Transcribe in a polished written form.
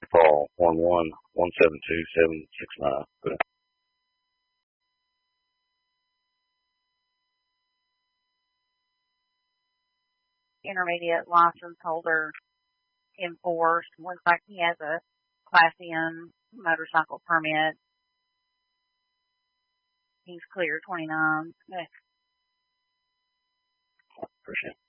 Call 11-172-769. Intermediate license holder enforced. Looks like he has a Class N motorcycle permit. He's clear 29. Appreciate it.